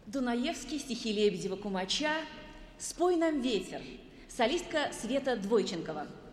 Дунаевский, стихи Лебедева-Кумача, «Спой нам ветер», солистка Света Двойченкова.